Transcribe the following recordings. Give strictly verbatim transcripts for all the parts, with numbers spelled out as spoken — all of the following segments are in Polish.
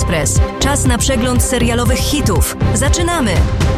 Express. Czas na przegląd serialowych hitów. Zaczynamy!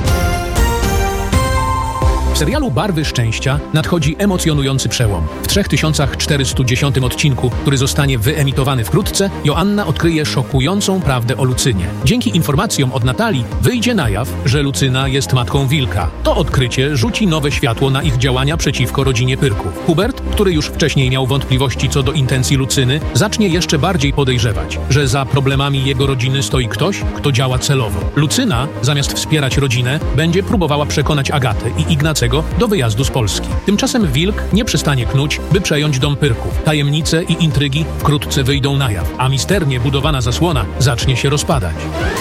W serialu Barwy Szczęścia nadchodzi emocjonujący przełom. W trzy tysiące czterysta dziesiątym odcinku, który zostanie wyemitowany wkrótce, Joanna odkryje szokującą prawdę o Lucynie. Dzięki informacjom od Natalii wyjdzie na jaw, że Lucyna jest matką Wilka. To odkrycie rzuci nowe światło na ich działania przeciwko rodzinie Pyrków. Hubert, który już wcześniej miał wątpliwości co do intencji Lucyny, zacznie jeszcze bardziej podejrzewać, że za problemami jego rodziny stoi ktoś, kto działa celowo. Lucyna, zamiast wspierać rodzinę, będzie próbowała przekonać Agatę i Ignacego do wyjazdu z Polski. Tymczasem Wilk nie przestanie knuć, by przejąć dom Pyrków. Tajemnice i intrygi wkrótce wyjdą na jaw, a misternie budowana zasłona zacznie się rozpadać.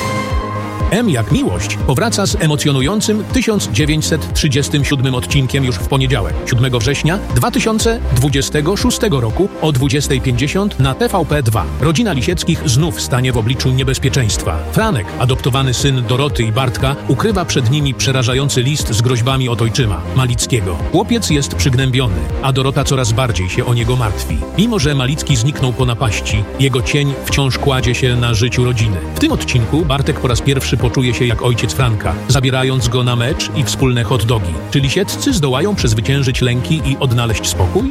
M jak miłość powraca z emocjonującym tysiąc dziewięćset trzydziestym siódmym odcinkiem już w poniedziałek, siódmego września dwa tysiące dwudziestego szóstego roku o dwudziestej pięćdziesiąt na T V P dwa. Rodzina Lisieckich znów stanie w obliczu niebezpieczeństwa. Franek, adoptowany syn Doroty i Bartka, ukrywa przed nimi przerażający list z groźbami od ojczyma, Malickiego. Chłopiec jest przygnębiony, a Dorota coraz bardziej się o niego martwi. Mimo że Malicki zniknął po napaści, jego cień wciąż kładzie się na życiu rodziny. W tym odcinku Bartek po raz pierwszy poczuje się jak ojciec Franka, zabierając go na mecz i wspólne hot dogi. Czy Lisieccy zdołają przezwyciężyć lęki i odnaleźć spokój?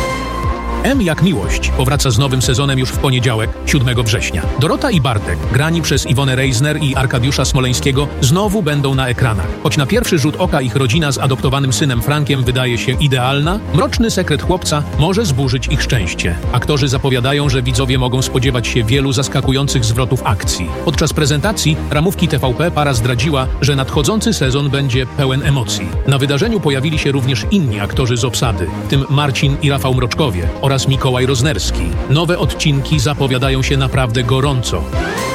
M jak miłość powraca z nowym sezonem już w poniedziałek, siódmego września. Dorota i Bartek, grani przez Iwonę Reisner i Arkadiusza Smoleńskiego, znowu będą na ekranach. Choć na pierwszy rzut oka ich rodzina z adoptowanym synem Frankiem wydaje się idealna, mroczny sekret chłopca może zburzyć ich szczęście. Aktorzy zapowiadają, że widzowie mogą spodziewać się wielu zaskakujących zwrotów akcji. Podczas prezentacji ramówki T V P para zdradziła, że nadchodzący sezon będzie pełen emocji. Na wydarzeniu pojawili się również inni aktorzy z obsady, w tym Marcin i Rafał Mroczkowie oraz Mikołaj Roznerski. Nowe odcinki zapowiadają się naprawdę gorąco.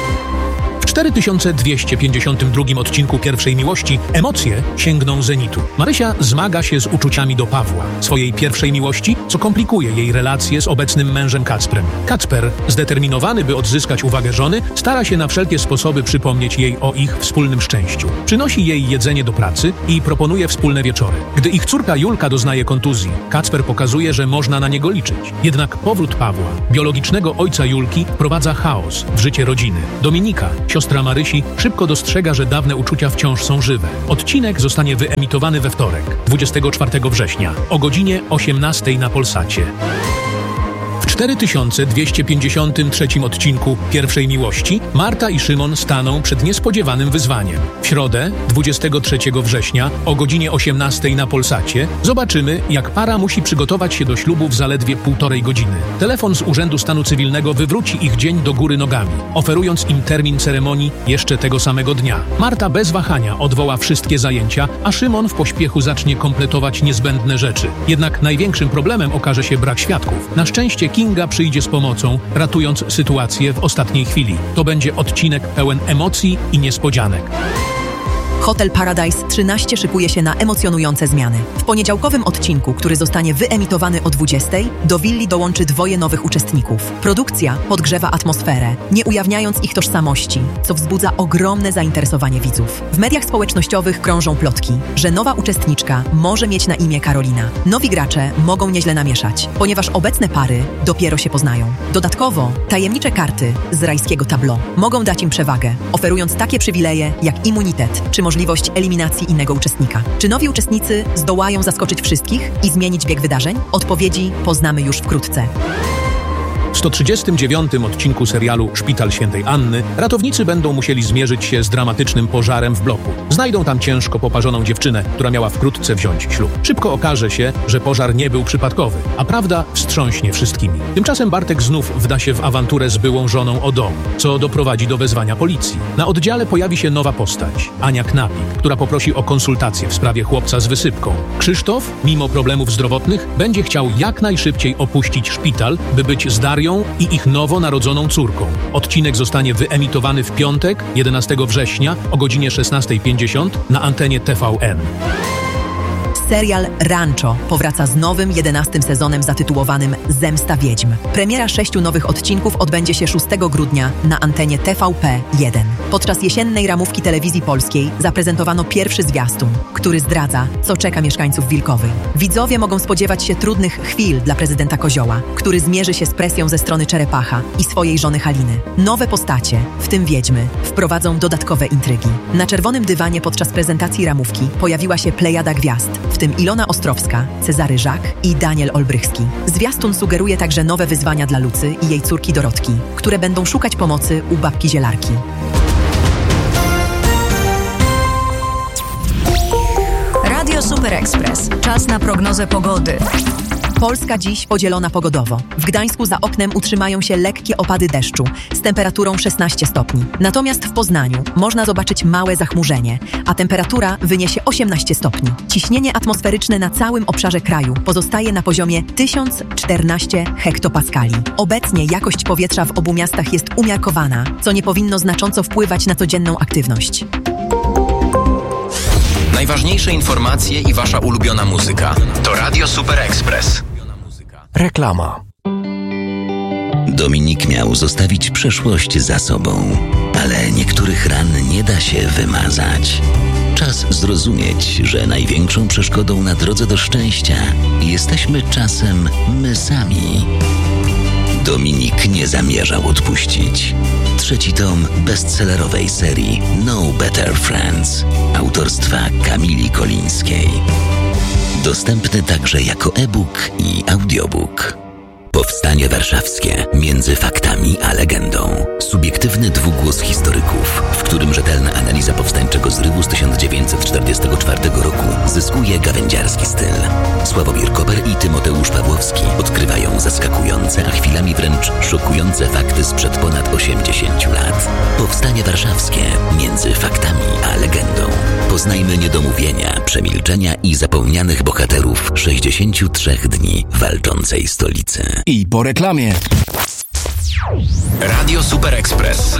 W cztery tysiące dwieście pięćdziesiątym drugim odcinku Pierwszej Miłości emocje sięgną zenitu. Marysia zmaga się z uczuciami do Pawła, swojej pierwszej miłości, co komplikuje jej relacje z obecnym mężem Kacprem. Kacper, zdeterminowany, by odzyskać uwagę żony, stara się na wszelkie sposoby przypomnieć jej o ich wspólnym szczęściu. Przynosi jej jedzenie do pracy i proponuje wspólne wieczory. Gdy ich córka Julka doznaje kontuzji, Kacper pokazuje, że można na niego liczyć. Jednak powrót Pawła, biologicznego ojca Julki, wprowadza chaos w życie rodziny. Dominika, siostra Marysi, szybko dostrzega, że dawne uczucia wciąż są żywe. Odcinek zostanie wyemitowany we wtorek, dwudziestego czwartego września, o godzinie osiemnastej na Polsacie. W cztery tysiące dwieście pięćdziesiątym trzecim odcinku Pierwszej Miłości Marta i Szymon staną przed niespodziewanym wyzwaniem. W środę, dwudziestego trzeciego września, o godzinie osiemnastej na Polsacie, zobaczymy, jak para musi przygotować się do ślubu w zaledwie półtorej godziny. Telefon z Urzędu Stanu Cywilnego wywróci ich dzień do góry nogami, oferując im termin ceremonii jeszcze tego samego dnia. Marta bez wahania odwoła wszystkie zajęcia, a Szymon w pośpiechu zacznie kompletować niezbędne rzeczy. Jednak największym problemem okaże się brak świadków. Na szczęście Kinga przyjdzie z pomocą, ratując sytuację w ostatniej chwili. To będzie odcinek pełen emocji i niespodzianek. Hotel Paradise trzynaście szykuje się na emocjonujące zmiany. W poniedziałkowym odcinku, który zostanie wyemitowany o dwudziestej, do willi dołączy dwoje nowych uczestników. Produkcja podgrzewa atmosferę, nie ujawniając ich tożsamości, co wzbudza ogromne zainteresowanie widzów. W mediach społecznościowych krążą plotki, że nowa uczestniczka może mieć na imię Karolina. Nowi gracze mogą nieźle namieszać, ponieważ obecne pary dopiero się poznają. Dodatkowo tajemnicze karty z rajskiego tableau mogą dać im przewagę, oferując takie przywileje jak immunitet czy możliwość eliminacji innego uczestnika. Czy nowi uczestnicy zdołają zaskoczyć wszystkich i zmienić bieg wydarzeń? Odpowiedzi poznamy już wkrótce. W sto trzydziestym dziewiątym odcinku serialu Szpital Świętej Anny ratownicy będą musieli zmierzyć się z dramatycznym pożarem w bloku. Znajdą tam ciężko poparzoną dziewczynę, która miała wkrótce wziąć ślub. Szybko okaże się, że pożar nie był przypadkowy, a prawda wstrząśnie wszystkimi. Tymczasem Bartek znów wda się w awanturę z byłą żoną o dom, co doprowadzi do wezwania policji. Na oddziale pojawi się nowa postać, Ania Knapik, która poprosi o konsultację w sprawie chłopca z wysypką. Krzysztof, mimo problemów zdrowotnych, będzie chciał jak najszybciej opuścić szpital, by być z Darią i ich nowo narodzoną córką. Odcinek zostanie wyemitowany w piątek, jedenastego września o godzinie szesnastej pięćdziesiąt na antenie T V N. Serial Rancho powraca z nowym, jedenastym sezonem zatytułowanym Zemsta Wiedźm. Premiera sześciu nowych odcinków odbędzie się szóstego grudnia na antenie T V P jeden. Podczas jesiennej ramówki telewizji polskiej zaprezentowano pierwszy zwiastun, który zdradza, co czeka mieszkańców Wilkowej. Widzowie mogą spodziewać się trudnych chwil dla prezydenta Kozioła, który zmierzy się z presją ze strony Czerepacha i swojej żony Haliny. Nowe postacie, w tym wiedźmy, wprowadzą dodatkowe intrygi. Na czerwonym dywanie podczas prezentacji ramówki pojawiła się plejada gwiazd, w tym Ilona Ostrowska, Cezary Żak i Daniel Olbrychski. Zwiastun sugeruje także nowe wyzwania dla Lucy i jej córki Dorotki, które będą szukać pomocy u babki Zielarki. Radio Super Express. Czas na prognozę pogody. Polska dziś podzielona pogodowo. W Gdańsku za oknem utrzymają się lekkie opady deszczu z temperaturą szesnaście stopni. Natomiast w Poznaniu można zobaczyć małe zachmurzenie, a temperatura wyniesie osiemnaście stopni. Ciśnienie atmosferyczne na całym obszarze kraju pozostaje na poziomie tysiąc czternaście hektopaskali. Obecnie jakość powietrza w obu miastach jest umiarkowana, co nie powinno znacząco wpływać na codzienną aktywność. Najważniejsze informacje i wasza ulubiona muzyka. To Radio Super Express. Reklama. Dominik miał zostawić przeszłość za sobą, ale niektórych ran nie da się wymazać. Czas zrozumieć, że największą przeszkodą na drodze do szczęścia jesteśmy czasem my sami. Dominik nie zamierzał odpuścić. Trzeci tom bestsellerowej serii No Better Friends autorstwa Kamili Kolińskiej. Dostępny także jako e-book i audiobook. Powstanie warszawskie między faktami a legendą. Subiektywny dwugłos historyków, w którym rzetelna analiza powstańczego zrywu z tysiąc dziewięćset czterdziestego czwartego roku zyskuje gawędziarski styl. Sławomir Koper i Tymoteusz Pawłowski odkrywają zaskakujące, a chwilami wręcz szokujące fakty sprzed ponad osiemdziesięciu lat. Powstanie warszawskie między faktami a legendą. Poznajmy niedomówienia, przemilczenia i zapomnianych bohaterów sześćdziesięciu trzech dni walczącej stolicy. I po reklamie. Radio Super Express.